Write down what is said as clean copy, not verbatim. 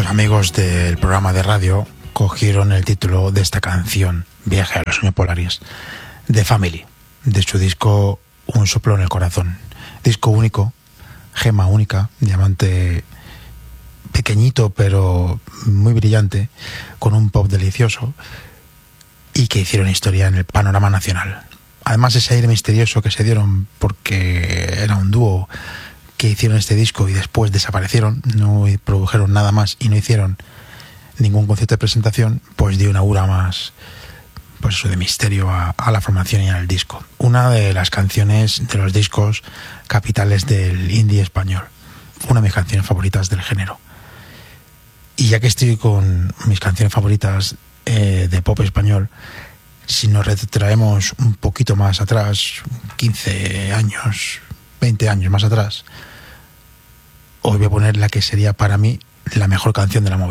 amigos del programa de radio cogieron el título de esta canción, Viaje a los Sueños Polares, de Family, de su disco Un Soplo en el Corazón. Disco único, gema única, diamante pequeñito pero muy brillante, con un pop delicioso y que hicieron historia en el panorama nacional. Además, ese aire misterioso que se dieron porque era un dúo que hicieron este disco y después desaparecieron, no produjeron nada más y no hicieron ningún concierto de presentación, pues dio una aura más, pues eso, de misterio a la formación y al disco. Una de las canciones de los discos capitales del indie español, una de mis canciones favoritas del género. Y ya que estoy con mis canciones favoritas de pop español, si nos retraemos un poquito más atrás, 15 años, 20 años más atrás, hoy voy a poner la que sería para mí la mejor canción de la movida.